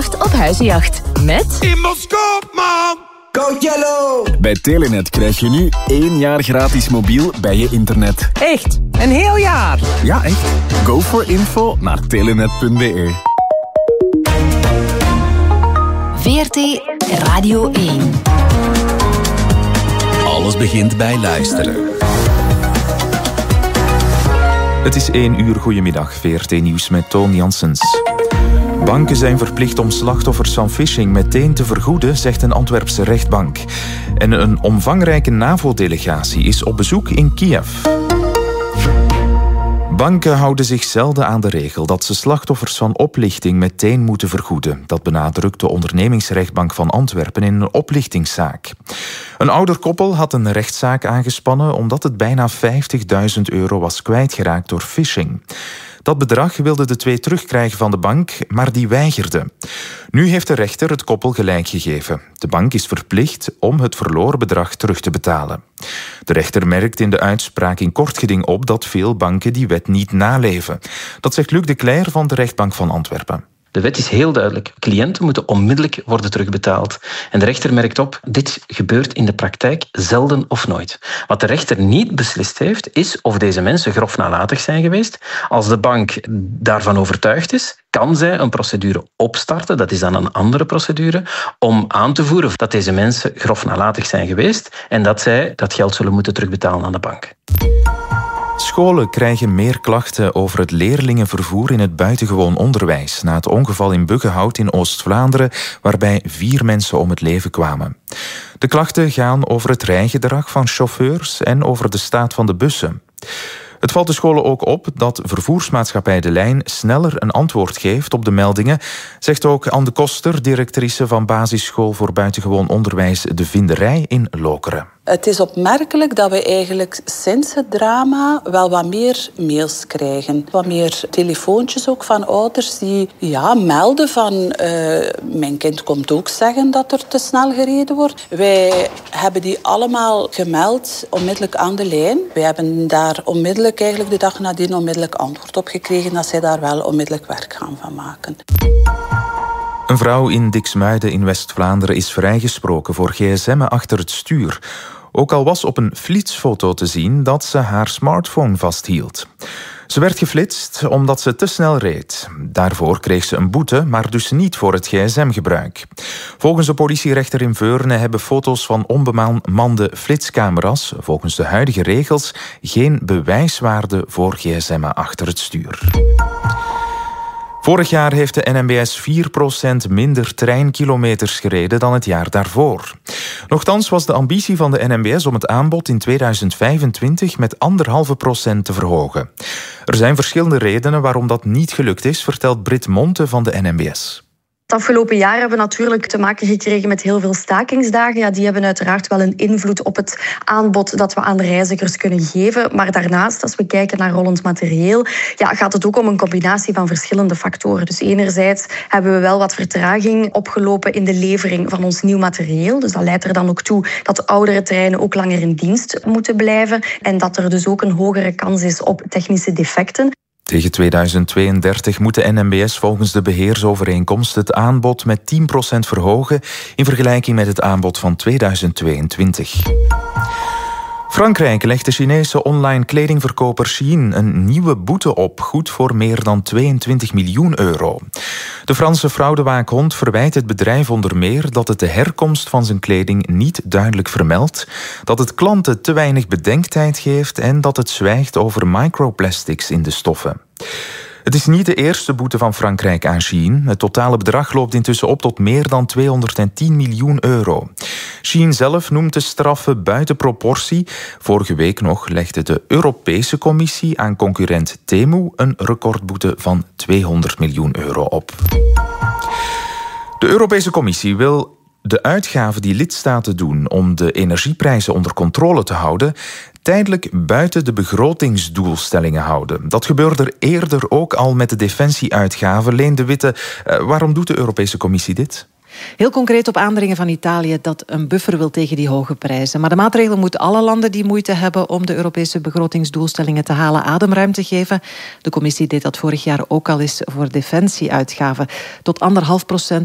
zondag op huizenjacht. Met... man! Go Yellow! Bij Telenet krijg je nu 1 jaar gratis mobiel bij je internet. Echt? Een heel jaar? Ja, echt. Go for info naar telenet.be. VRT Radio 1. Alles begint bij luisteren. Het is 1 uur. Goedemiddag. VRT Nieuws met Toon Janssens. Banken zijn verplicht om slachtoffers van phishing meteen te vergoeden, zegt een Antwerpse rechtbank. En een omvangrijke NAVO-delegatie is op bezoek in Kiev. Banken houden zich zelden aan de regel dat ze slachtoffers van oplichting meteen moeten vergoeden. Dat benadrukt de ondernemingsrechtbank van Antwerpen in een oplichtingszaak. Een ouder koppel had een rechtszaak aangespannen omdat het bijna €50.000 was kwijtgeraakt door phishing. Dat bedrag wilden de twee terugkrijgen van de bank, maar die weigerde. Nu heeft de rechter het koppel gelijk gegeven. De bank is verplicht om het verloren bedrag terug te betalen. De rechter merkt in de uitspraak in kort geding op dat veel banken die wet niet naleven. Dat zegt Luc de Cler van de rechtbank van Antwerpen. De wet is heel duidelijk. Cliënten moeten onmiddellijk worden terugbetaald. En de rechter merkt op, dit gebeurt in de praktijk zelden of nooit. Wat de rechter niet beslist heeft, is of deze mensen grof nalatig zijn geweest. Als de bank daarvan overtuigd is, kan zij een procedure opstarten, dat is dan een andere procedure, om aan te voeren dat deze mensen grof nalatig zijn geweest en dat zij dat geld zullen moeten terugbetalen aan de bank. Scholen krijgen meer klachten over het leerlingenvervoer in het buitengewoon onderwijs na het ongeval in Buggenhout in Oost-Vlaanderen, waarbij 4 mensen om het leven kwamen. De klachten gaan over het rijgedrag van chauffeurs en over de staat van de bussen. Het valt de scholen ook op dat vervoersmaatschappij De Lijn sneller een antwoord geeft op de meldingen, zegt ook Anne de Koster, directrice van basisschool voor buitengewoon onderwijs De Vinderij in Lokeren. Het is opmerkelijk dat we eigenlijk sinds het drama wel wat meer mails krijgen. Wat meer telefoontjes ook van ouders die melden van mijn kind komt ook zeggen dat er te snel gereden wordt. Wij hebben die allemaal gemeld onmiddellijk aan de lijn. Wij hebben daar onmiddellijk eigenlijk de dag nadien onmiddellijk antwoord op gekregen dat zij daar wel onmiddellijk werk gaan van maken. Een vrouw in Diksmuiden in West-Vlaanderen is vrijgesproken voor gsm'en achter het stuur. Ook al was op een flitsfoto te zien dat ze haar smartphone vasthield. Ze werd geflitst omdat ze te snel reed. Daarvoor kreeg ze een boete, maar dus niet voor het gsm-gebruik. Volgens de politierechter in Veurne hebben foto's van onbemande flitscamera's volgens de huidige regels geen bewijswaarde voor gsm'en achter het stuur. Vorig jaar heeft de NMBS 4% minder treinkilometers gereden dan het jaar daarvoor. Nochtans was de ambitie van de NMBS om het aanbod in 2025 met 1,5% te verhogen. Er zijn verschillende redenen waarom dat niet gelukt is, vertelt Brit Monte van de NMBS. Het afgelopen jaar hebben we natuurlijk te maken gekregen met heel veel stakingsdagen. Ja, die hebben uiteraard wel een invloed op het aanbod dat we aan de reizigers kunnen geven. Maar daarnaast, als we kijken naar rollend materieel, gaat het ook om een combinatie van verschillende factoren. Dus enerzijds hebben we wel wat vertraging opgelopen in de levering van ons nieuw materieel. Dus dat leidt er dan ook toe dat oudere treinen ook langer in dienst moeten blijven. En dat er dus ook een hogere kans is op technische defecten. Tegen 2032 moet de NMBS volgens de beheersovereenkomst het aanbod met 10% verhogen in vergelijking met het aanbod van 2022. Frankrijk legt de Chinese online kledingverkoper Shein een nieuwe boete op, goed voor meer dan €22 miljoen. De Franse fraudewaakhond verwijt het bedrijf onder meer dat het de herkomst van zijn kleding niet duidelijk vermeldt, dat het klanten te weinig bedenktijd geeft en dat het zwijgt over microplastics in de stoffen. Het is niet de eerste boete van Frankrijk aan Shein. Het totale bedrag loopt intussen op tot meer dan €210 miljoen. Shein zelf noemt de straffen buiten proportie. Vorige week nog legde de Europese Commissie aan concurrent Temu een recordboete van €200 miljoen op. De Europese Commissie wil de uitgaven die lidstaten doen om de energieprijzen onder controle te houden tijdelijk buiten de begrotingsdoelstellingen houden. Dat gebeurde eerder ook al met de defensieuitgaven. Leen de Witte, waarom doet de Europese Commissie dit? Heel concreet op aandringen van Italië dat een buffer wil tegen die hoge prijzen. Maar de maatregel moet alle landen die moeite hebben om de Europese begrotingsdoelstellingen te halen ademruimte geven. De Commissie deed dat vorig jaar ook al eens voor defensieuitgaven. Tot 1,5%